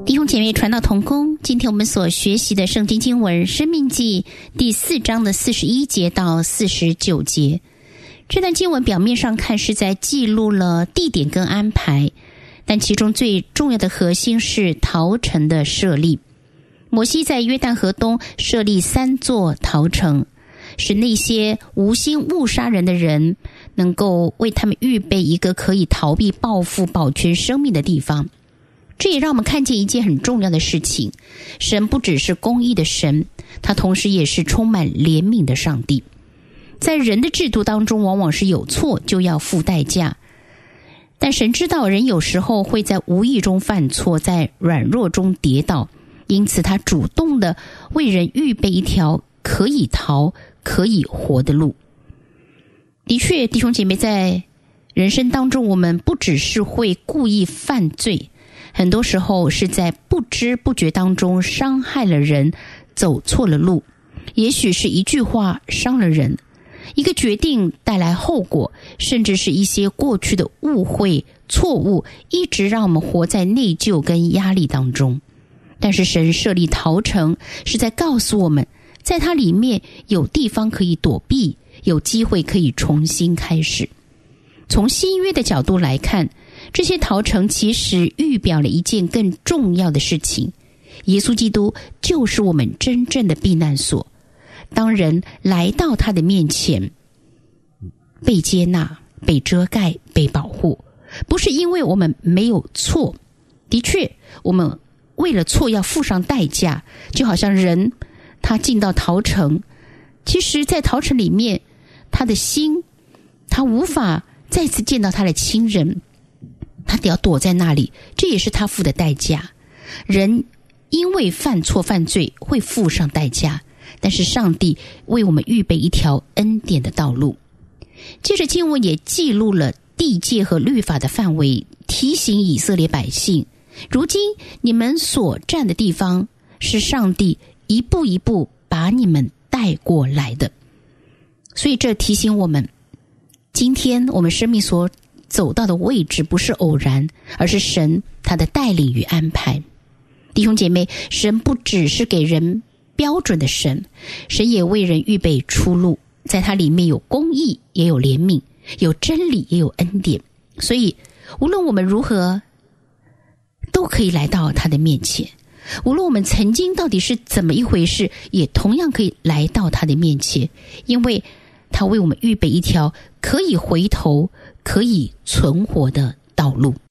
弟兄姐妹，传道同工，今天我们所学习的圣经经文申命记第4章的41节到49节，这段经文表面上看是在记录了地点跟安排，但其中最重要的核心是逃城的设立。摩西在约旦河东设立3座逃城，使那些无心误杀人的人能够为他们预备一个可以逃避报复、保全生命的地方。这也让我们看见一件很重要的事情，神不只是公义的神，他同时也是充满怜悯的上帝。在人的制度当中，往往是有错就要付代价，但神知道人有时候会在无意中犯错，在软弱中跌倒，因此他主动的为人预备一条可以逃、可以活的路。的确，弟兄姐妹，在人生当中，我们不只是会故意犯罪，很多时候是在不知不觉当中伤害了人，走错了路。也许是一句话伤了人，一个决定带来后果，甚至是一些过去的误会、错误，一直让我们活在内疚跟压力当中。但是神设立逃城，是在告诉我们，在它里面有地方可以躲避，有机会可以重新开始。从新约的角度来看，这些逃城其实预表了一件更重要的事情，耶稣基督就是我们真正的避难所。当人来到他的面前，被接纳、被遮盖、被保护，不是因为我们没有错，的确我们为了错要付上代价，就好像人他进到逃城，其实在逃城里面，他的心他无法再次见到他的亲人，他得要躲在那里，这也是他付的代价。人因为犯错犯罪会付上代价，但是上帝为我们预备一条恩典的道路。接着经文也记录了地界和律法的范围，提醒以色列百姓，如今你们所站的地方是上帝一步一步把你们带过来的。所以这提醒我们，今天我们生命所走到的位置不是偶然，而是神他的带领与安排。弟兄姐妹，神不只是给人标准的神，神也为人预备出路，在它里面有公义，也有怜悯，有真理，也有恩典。所以无论我们如何，都可以来到他的面前，无论我们曾经到底是怎么一回事，也同样可以来到他的面前，因为他为我们预备一条可以回头、可以存活的道路。